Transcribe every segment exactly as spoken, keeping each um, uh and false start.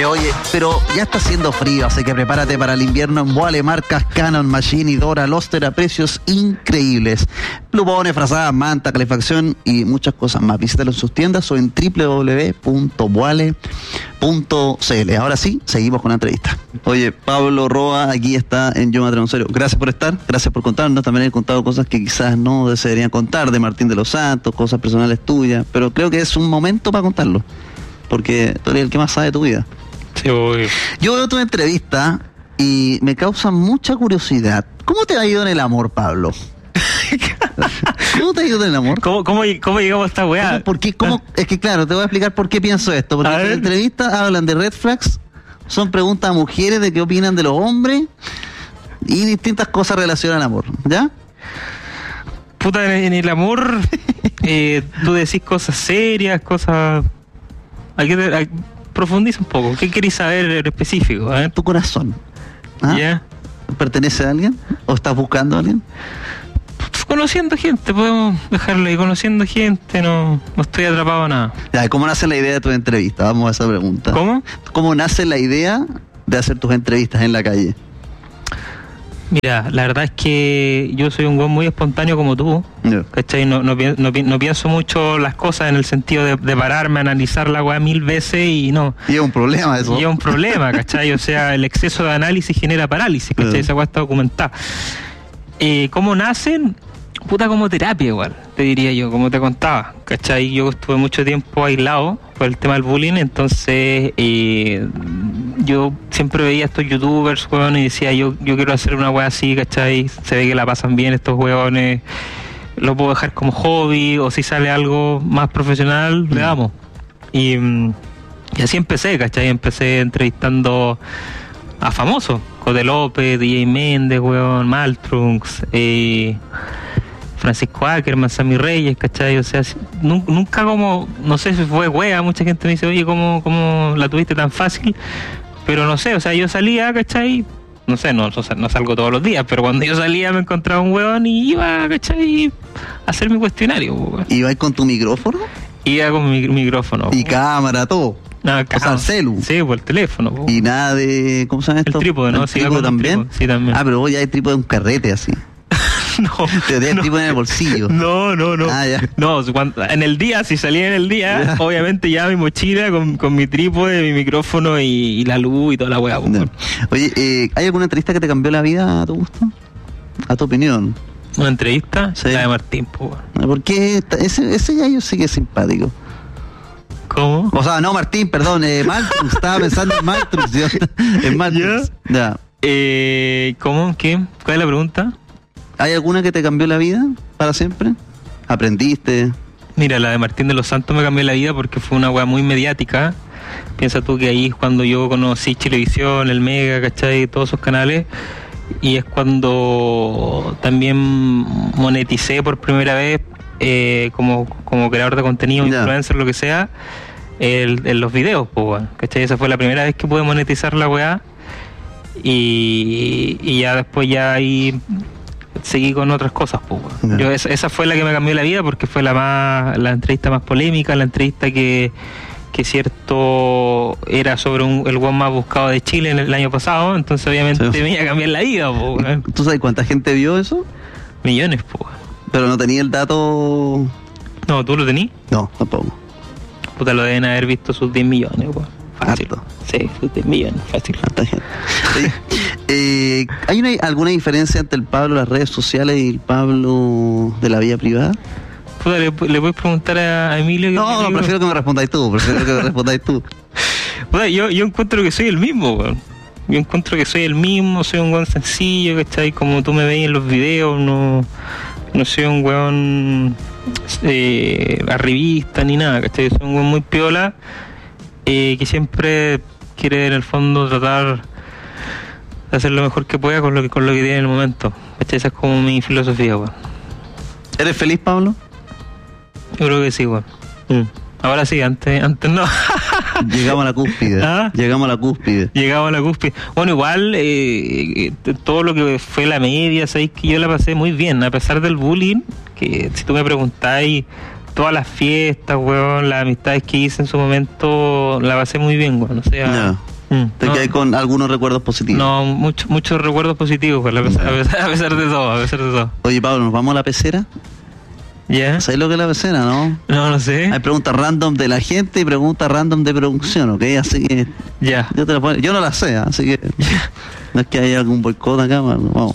Oye, oye, pero ya está haciendo frío, así que prepárate para el invierno en Voile, marcas Canon, Machine y Dora Loster a precios increíbles. Plumones, frazadas, manta, calefacción y muchas cosas más. Visítalo en sus tiendas o en doble u doble u doble u punto voile punto c l. Ahora sí, seguimos con la entrevista. Oye, Pablo Roa, aquí está en Yo Me Atrevo en Serio. Gracias por estar, gracias por contarnos. También he contado cosas que quizás no se deberían contar, de Martín de los Santos, cosas personales tuyas, pero creo que es un momento para contarlo, porque tú eres el que más sabe de tu vida. Sí, obvio. Yo veo tu entrevista y me causa mucha curiosidad. ¿Cómo te ha ido en el amor, Pablo? ¿Cómo te ha ido en el amor? ¿Cómo, cómo, cómo llegamos a esta weá? ¿Cómo, por qué, cómo? Es que claro, te voy a explicar por qué pienso esto. Porque en la entrevista hablan de red flags, son preguntas a mujeres de qué opinan de los hombres y distintas cosas relacionadas al amor, ¿ya? Puta, en el amor eh, tú decís cosas serias, cosas... Hay que... Hay... Profundiza un poco. ¿Qué querés saber en específico? ¿Eh? Tu corazón. ¿Ah? ¿Ya? ¿Pertenece a alguien? ¿O estás buscando a alguien? Conociendo gente, podemos dejarlo ahí. Conociendo gente, no, no estoy atrapado a nada. Ya, ¿cómo nace la idea de tus entrevistas? Vamos a esa pregunta. ¿Cómo? ¿Cómo nace la idea de hacer tus entrevistas en la calle? Mira, la verdad es que yo soy un güey muy espontáneo como tú, yeah. ¿Cachai? No, no, no, no pienso mucho las cosas en el sentido de, de pararme a analizar la weá mil veces y no. Y es un problema eso. Y es un problema, ¿cachai? O sea, el exceso de análisis genera parálisis, ¿cachai? Yeah. Esa weá está documentada. Eh, ¿Cómo nacen? Puta, como terapia igual, te diría yo, como te contaba, ¿cachai? Yo estuve mucho tiempo aislado por el tema del bullying, entonces eh, yo siempre veía a estos youtubers, weón, y decía, yo yo quiero hacer una weá así, ¿cachai? Se ve que la pasan bien estos weones, lo puedo dejar como hobby, o si sale algo más profesional, mm. le damos. Y, y así empecé, ¿cachai? Empecé entrevistando a famosos, Cote López, D J Méndez, weón, Maltrunks, eh... Francisco Ackerman, Sammy Reyes, ¿cachai? O sea, nunca como, no sé si fue wea, mucha gente me dice, oye, ¿cómo, cómo la tuviste tan fácil? Pero no sé, o sea, yo salía, ¿cachai? No sé, no, no, no salgo todos los días, pero cuando yo salía me encontraba un weón y iba, ¿cachai? A hacer mi cuestionario, weón. ¿Ibas con tu micrófono? Iba con mi micrófono. ¿Y weón? Cámara, todo? No, o sea, el celu. Sí, por el teléfono. Weón. Y nada de, ¿cómo se llama esto? El trípode, ¿no? ¿El trípode también? Sí, también. Ah, pero vos ya hay trípode de un carrete así. No, te tenías no, tipo en el bolsillo. No, no, no. Ah, ya. No, cuando, en el día, si salía en el día, ya. Obviamente ya mi mochila con, con mi trípode, mi micrófono y, y la luz y toda la weá. No. Oye, eh, ¿hay alguna entrevista que te cambió la vida a tu gusto? ¿A tu opinión? ¿Una entrevista? Sí. La de Martín, po. ¿Por qué? Ese, ese ya yo sí que es simpático. ¿Cómo? O sea, no, Martín, perdón, eh, Maltrux, estaba pensando en Maltrux, yo, en Maltrux. ¿Ya? Ya. Eh, ¿Cómo? ¿Qué? ¿Cuál es la pregunta? ¿Hay alguna que te cambió la vida para siempre? ¿Aprendiste? Mira, la de Martín de los Santos me cambió la vida porque fue una weá muy mediática. Piensa tú que ahí es cuando yo conocí Chilevisión, el Mega, ¿cachai? Todos esos canales. Y es cuando también moneticé por primera vez eh, como, como creador de contenido, yeah. influencer, lo que sea, el, en los videos, pues, ¿cachai? Esa fue la primera vez que pude monetizar la weá. Y, y ya después ya ahí... seguí con otras cosas, pues. Yeah. Yo esa, esa fue la que me cambió la vida porque fue la más la entrevista más polémica, la entrevista que que cierto era sobre un, el weón más buscado de Chile en el año pasado, entonces obviamente sí. me iba a cambiar la vida, pues. ¿Tú sabes cuánta gente vio eso? Millones, pues. Pero no tenía el dato. No, ¿tú lo tenías? No, tampoco. Puta, lo deben haber visto sus diez millones, pues. Fácil. Harto. Sí, sus diez millones, fácil. Harta gente. Sí. Eh, ¿Hay una, alguna diferencia entre el Pablo de las redes sociales y el Pablo de la vida privada? Puta, ¿le, le puedes preguntar a Emilio? Que no, no, prefiero que me respondáis tú, prefiero que me respondáis tú. Puta, yo, yo encuentro que soy el mismo, weón. Yo encuentro que soy el mismo, soy un weón sencillo, ¿cachai? Como tú me veis en los videos, no, no soy un weón eh, arribista ni nada, ¿cachai? Soy un weón muy piola, eh, que siempre quiere en el fondo tratar de hacer lo mejor que pueda con lo que con lo que tiene en el momento, ¿cachai? Esa es como mi filosofía, weón. ¿Eres feliz, Pablo? Yo creo que sí, weón. Mm. Ahora sí, antes antes no. Llegamos a la cúspide. ¿Ah? Llegamos a la cúspide. Llegamos a la cúspide. Bueno, igual, eh, todo lo que fue la media, sabéis que yo la pasé muy bien, a pesar del bullying, que si tú me preguntáis, todas las fiestas, weón, las amistades que hice en su momento, la pasé muy bien, weón. O sea, no. Mm, Te no, quedas con algunos recuerdos positivos. no muchos muchos recuerdos positivos, pues, a, pesar, a, pesar, a pesar de todo, a pesar de todo. Oye, Pablo, ¿nos vamos a la pecera? ¿Ya? ¿Sabes lo que es la pecera, no? No, no sé. Hay preguntas random de la gente y preguntas random de producción, ¿ok? Así que Ya. yo, te la pongo- yo no la sé, así que no es que haya algún boicot acá, vamos.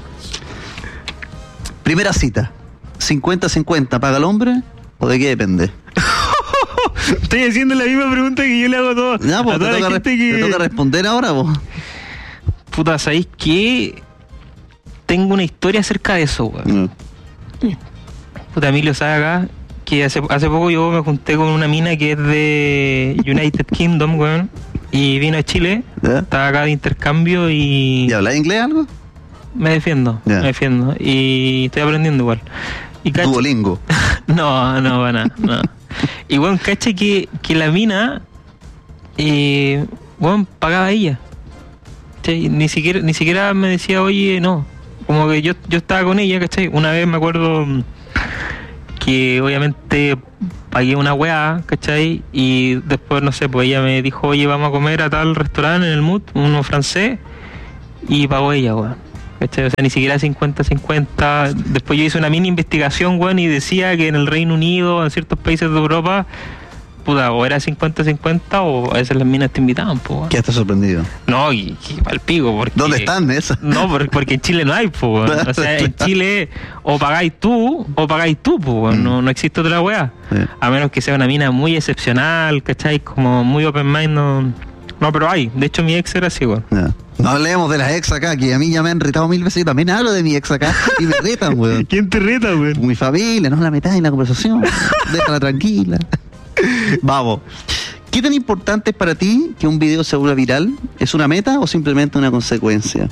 Primera cita, cincuenta cincuenta, ¿paga el hombre o de qué depende? Estoy haciendo la misma pregunta que yo le hago a, todo, Ya, pues, a te, toda la toca gente re- que... te toca responder ahora, vos. Puta, ¿sabéis qué? Tengo una historia acerca de eso, weón. Puta, Emilio sabe acá que hace, hace poco yo me junté con una mina que es de United Kingdom, weón. Y vino a Chile, ¿Ya? estaba acá de intercambio y... ¿Y hablas inglés algo? Me defiendo, Ya. me defiendo. Y estoy aprendiendo igual. Y cacha- Duolingo. No, no, para nada, no. Y bueno, cacha que, que la mina, eh, bueno, pagaba ella. ¿Cachai? Ni siquiera, ni siquiera me decía, oye, no. Como que yo, yo estaba con ella, ¿cachai? Una vez me acuerdo mm, que obviamente pagué una weá, ¿cachai? Y después, no sé, pues ella me dijo, oye, vamos a comer a tal restaurante en el Mood, uno francés, y pagó ella, weón. ¿Cachai? O sea, ni siquiera cincuenta cincuenta. Después yo hice una mini investigación, weón, y decía que en el Reino Unido, en ciertos países de Europa, puta, o era cincuenta cincuenta o a veces las minas te invitaban, po, weón. Quedaste sorprendido. No, y, y pa'l pico, porque... ¿Dónde están esas? No, por- porque en Chile no hay, po, weón. O sea, en Chile o pagáis tú o pagáis tú, po, weón. No, no existe otra weá. Sí. A menos que sea una mina muy excepcional, ¿cachai? Como muy open mind, no... No, pero hay. De hecho, mi ex era así, weón. Ya. No hablemos de las ex acá, que a mí ya me han retado mil veces. Yo también hablo de mi ex acá y me retan, weón. ¿Quién te reta, weón? Mi familia, no la metas en la conversación. Déjala tranquila. Vamos. ¿Qué tan importante es para ti que un video se vuelva viral? ¿Es una meta o simplemente una consecuencia?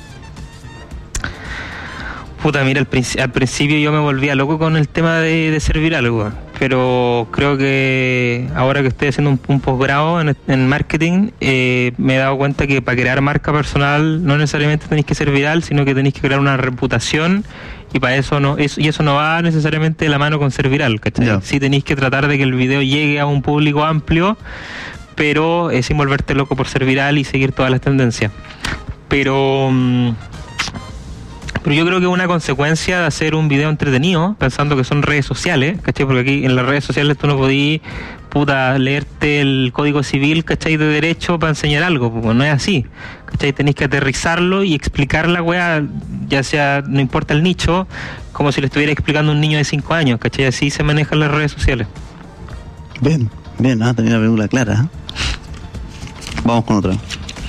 Puta, mira, al, princi- al principio yo me volvía loco con el tema de, de ser viral, weón. Pero creo que ahora que estoy haciendo un, un posgrado en, en marketing, eh, me he dado cuenta que para crear marca personal no necesariamente tenéis que ser viral, sino que tenéis que crear una reputación, y para eso no, eso, y eso no va necesariamente de la mano con ser viral, ¿cachai? Ya. Sí tenéis que tratar de que el video llegue a un público amplio, pero eh, sin volverte loco por ser viral y seguir todas las tendencias. Pero... mm, Pero yo creo que es una consecuencia de hacer un video entretenido, pensando que son redes sociales, ¿cachai? Porque aquí en las redes sociales tú no podís, puta, leerte el código civil, ¿cachai? De derecho para enseñar algo, pues no es así, ¿cachai? Tenéis que aterrizarlo y explicar la weá, ya sea, no importa el nicho, como si le estuviera explicando a un niño de cinco años, ¿cachai? Así se manejan las redes sociales. Bien, bien, ah, tenía la película clara. ¿eh? Vamos con otra.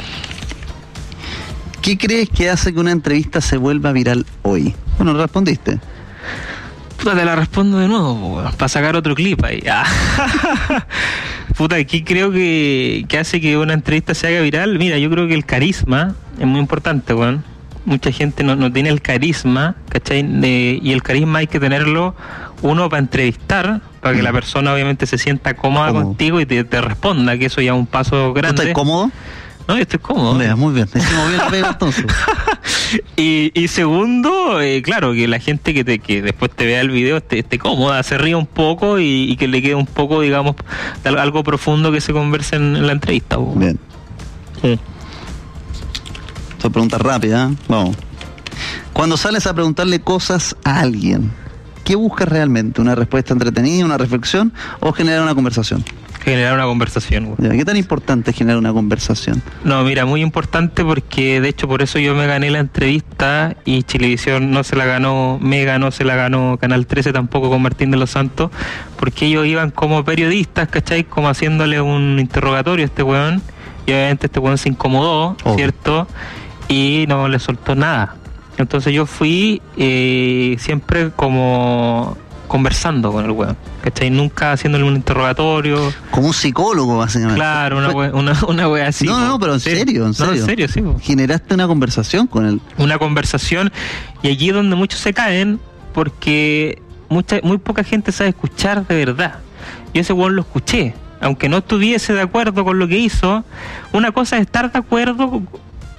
¿Qué crees que hace que una entrevista se vuelva viral hoy? Bueno, respondiste. Puta, te la respondo de nuevo, para sacar otro clip ahí. Ah. Puta, aquí creo que, que hace que una entrevista se haga viral. Mira, yo creo que el carisma es muy importante, weón. Mucha gente no, no tiene el carisma, ¿cachai? De, y el carisma hay que tenerlo, uno, para entrevistar, para que Mm. la persona obviamente se sienta cómoda Cómodo. contigo y te, te responda, que eso ya es un paso ¿Tú grande. estás cómodo? No, yo estoy cómodo. Mira, muy bien. Hicimos bien la pega entonces. Y, y segundo, eh, claro, que la gente que, te, que después te vea el video esté, esté cómoda, se ríe un poco y, y que le quede un poco, digamos, de al- algo profundo que se converse en, en la entrevista. po. Bien. Sí. Son preguntas rápidas, ¿eh? Vamos. Cuando sales a preguntarle cosas a alguien, ¿qué buscas realmente? ¿Una respuesta entretenida, una reflexión o generar una conversación? Generar una conversación. po. Ya, ¿qué tan importante es generar una conversación? No, mira, muy importante porque de hecho por eso yo me gané la entrevista y Chilevisión no se la ganó, Mega no se la ganó, Canal trece tampoco con Martín de los Santos, porque ellos iban como periodistas, ¿cachai? Como haciéndole un interrogatorio a este weón y obviamente este weón se incomodó, Obvio. ¿cierto? Y no le soltó nada. Entonces yo fui eh, siempre como conversando con el weón, ¿cachai? Nunca haciéndole un interrogatorio. Como un psicólogo, básicamente. Claro, una Fue- wea, una, una wea así. No, po. no, pero en Sí. serio, en No, serio. en serio, sí. po. Generaste una conversación con él. Una conversación, y allí es donde muchos se caen porque mucha, muy poca gente sabe escuchar de verdad. Yo ese weón lo escuché, aunque no estuviese de acuerdo con lo que hizo. Una cosa es estar de acuerdo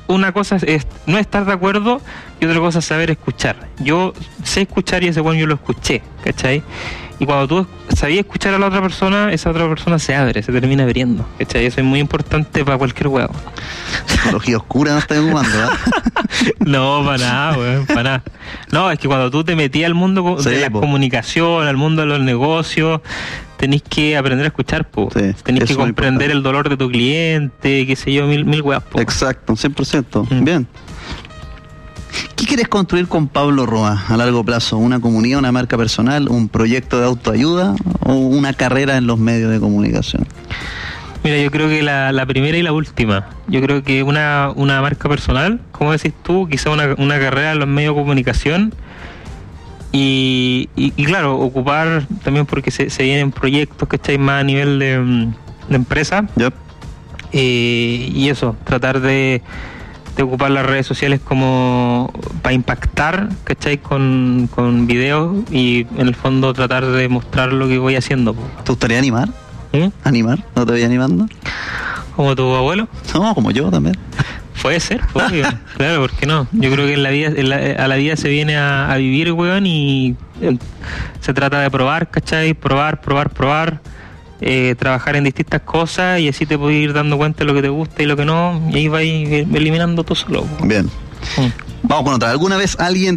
una cosa es no estar de acuerdo y otra cosa es saber escuchar. Yo sé escuchar y ese bueno yo lo escuché, ¿cachai? Y cuando tú sabías escuchar a la otra persona, esa otra persona se abre, se termina abriendo, ¿cachai? Eso es muy importante para cualquier huevo. Psicología oscura no estoy jugando, ¿eh? No, para nada, weón, para nada. No, es que cuando tú te metías al mundo de sí, la po. comunicación, al mundo de los negocios, tenés que aprender a escuchar, po. Sí, Tenés que eso es comprender importante. el dolor de tu cliente, qué sé yo, mil, mil weas, po. Exacto, cien por ciento. Mm. Bien. ¿Qué quieres construir con Pablo Roa a largo plazo? ¿Una comunidad, una marca personal, un proyecto de autoayuda o una carrera en los medios de comunicación? Mira, yo creo que la, la primera y la última. Yo creo que una, una marca personal, como decís tú, quizá una, una carrera en los medios de comunicación y, y, y claro, ocupar también porque se, se vienen proyectos que estáis más a nivel de, mm, de empresa. Yep. Eh, y eso, tratar de, de ocupar las redes sociales como para impactar, ¿cachai? Con, con videos y en el fondo tratar de mostrar lo que voy haciendo. Po. ¿Te gustaría animar? ¿Mm? ¿Animar? ¿No te voy animando? Como tu abuelo. No, como yo también. Puede ser, obvio. Claro, ¿por qué no? Yo creo que en la vida, en la, a la vida se viene a, a vivir, weón, y eh, se trata de probar, ¿cachai? Probar, probar, probar. Eh, trabajar en distintas cosas y así te puedes ir dando cuenta de lo que te gusta y lo que no, y ahí vas eliminando tú solo. Bien. Mm. Vamos con otra. ¿Alguna vez alguien